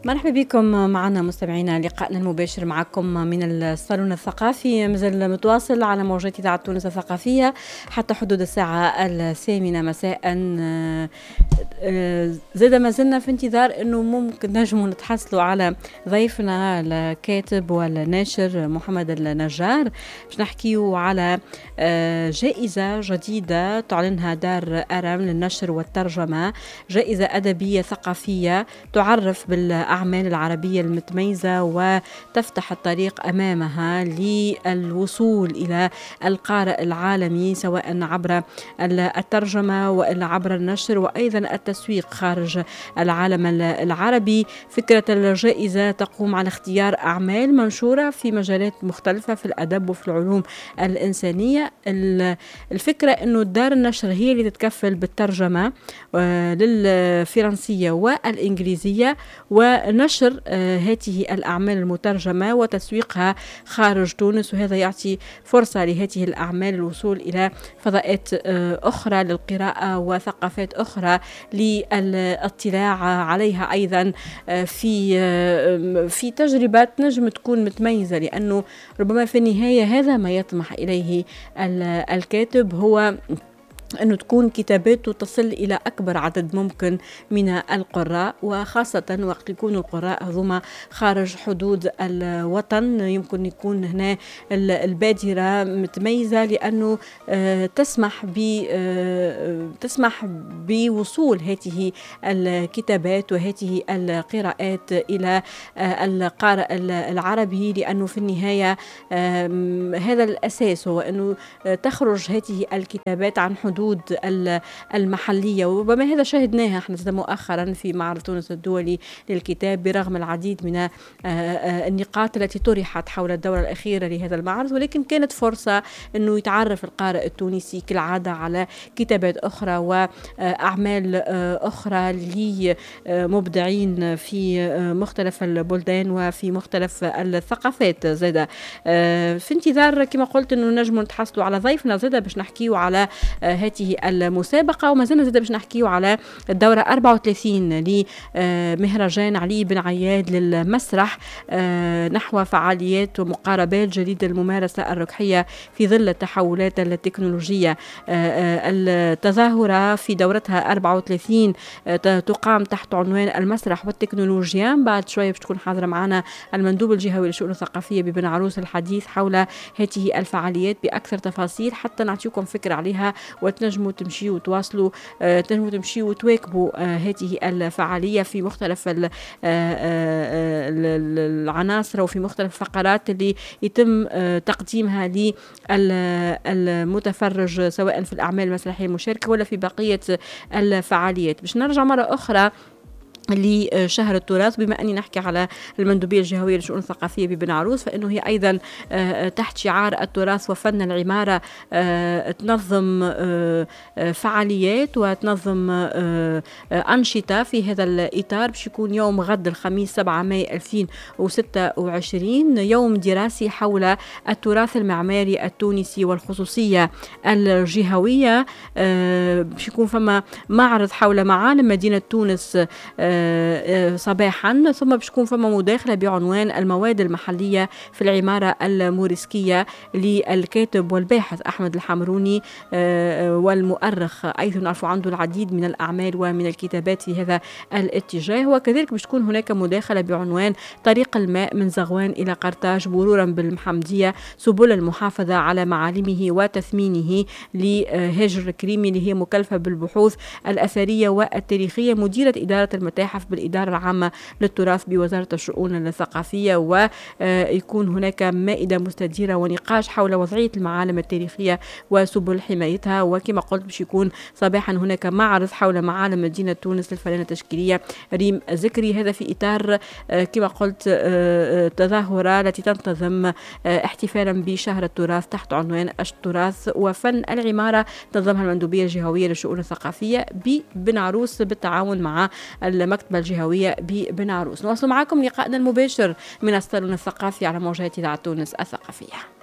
مرحبا بكم معنا مستمعينا. لقائنا المباشر معكم من الصالون الثقافي مازال متواصل على موجات إذاعة تونس الثقافية حتى حدود الساعة 8 مساء. زاد ما زلنا في انتظار انه ممكن نجموا نتحصلوا على ضيفنا الكاتب والناشر محمد النجار باش نحكيو على جائزة جديدة تعلنها دار أرم للنشر والترجمة، جائزة أدبية ثقافية تعرف بالأعمال العربية المتميزة وتفتح الطريق أمامها للوصول إلى القارئ العالمي سواء عبر الترجمة وإلا عبر النشر وأيضا التسويق خارج العالم العربي. فكرة الجائزة تقوم على اختيار أعمال منشورة في مجالات مختلفة في الأدب وفي العلوم الإنسانية. الفكرة أنه دار النشر هي اللي تتكفل بالترجمة للفرنسية والإنجليزية ونشر هذه الأعمال المترجمة وتسويقها خارج تونس، وهذا يعطي فرصة لهذه الأعمال الوصول إلى فضاءات أخرى للقراءة وثقافات أخرى للاطلاع عليها أيضا في تجربة نجم تكون متميزة، لأنه ربما في النهاية هذا ما يطمح إليه الكاتب، هو أنه تكون كتاباته تصل إلى أكبر عدد ممكن من القراء، وخاصة وقت يكون القراء هذوما خارج حدود الوطن. يمكن يكون هنا البادرة متميزة لأنه تسمح بوصول هذه الكتابات وهذه القراءات إلى القارئ العربي، لأنه في النهاية هذا الأساس هو أنه تخرج هذه الكتابات عن حدود المحلية. وربما هذا شاهدناها احنا مؤخرا في معرض تونس الدولي للكتاب برغم العديد من النقاط التي طرحت حول الدورة الأخيرة لهذا المعرض، ولكن كانت فرصة أنه يتعرف القارئ التونسي كالعادة على كتابات أخرى وأعمال أخرى لمبدعين في مختلف البلدان وفي مختلف الثقافات. زادة في انتظار كما قلت أنه نجم نتحصلوا على ضيفنا زادة باش نحكيو على هذه المسابقة، وما زلنا زاد باش نحكيو على الدورة 34 لمهرجان علي بن عياد للمسرح نحو فعاليات ومقاربات جديدة الممارسة الركحية في ظل التحولات التكنولوجية. التظاهرة في دورتها 34 تقام تحت عنوان المسرح والتكنولوجيا. بعد شوية باش تكون حاضرة معنا المندوب الجهوي للشؤون الثقافية ببن عروس الحديث حول هذه الفعاليات بأكثر تفاصيل حتى نعطيكم فكرة عليها وتنجموا تمشيوا وتواصلوا، تنجموا تمشيوا وتواكبوا هذه الفعالية في مختلف العناصر وفي مختلف الفقرات اللي يتم تقديمها للمتفرج سواء في الأعمال المسرحية المشاركة ولا في بقية الفعاليات. باش نرجع مرة أخرى لشهر التراث، بما أني نحكي على المندوبية الجهوية للشؤون الثقافية ببن عروس، فإنه هي أيضا تحت شعار التراث وفن العمارة تنظم فعاليات وتنظم أنشطة في هذا الإطار. باش يكون يوم غد الخميس 7 ماي 2026 يوم دراسي حول التراث المعماري التونسي والخصوصية الجهوية. باش يكون فما معرض حول معالم مدينة تونس صباحا، ثم باش تكون فما مداخلة بعنوان المواد المحلية في العمارة الموريسكية للكاتب والباحث أحمد الحمروني والمؤرخ أيضا نعرفوا عنده العديد من الأعمال ومن الكتابات في هذا الاتجاه. وكذلك باش تكون هناك مداخلة بعنوان طريق الماء من زغوان إلى قرطاج مرورا بالمحمدية سبل المحافظة على معالمه وتثمينه لهاجر الكريمي اللي هي مكلفة بالبحوث الأثرية والتاريخية مديرة إدارة المتاحف بالإدارة العامة للتراث بوزارة الشؤون الثقافية. ويكون هناك مائدة مستديرة ونقاش حول وضعية المعالم التاريخية وسبل حمايتها. وكما قلت باش يكون صباحا هناك معرض حول معالم مدينة تونس للفنانة التشكيلية ريم ذكري، هذا في إطار كما قلت تظاهرة التي تنتظم احتفالا بشهر التراث تحت عنوان التراث وفن العمارة تنظمها المندوبية الجهوية للشؤون الثقافية ببن عروس بالتعاون مع المكتبة الجهوية ببن عروس. نواصل معكم لقائنا المباشر من الصالون الثقافي على موجات إذاعة تونس الثقافية.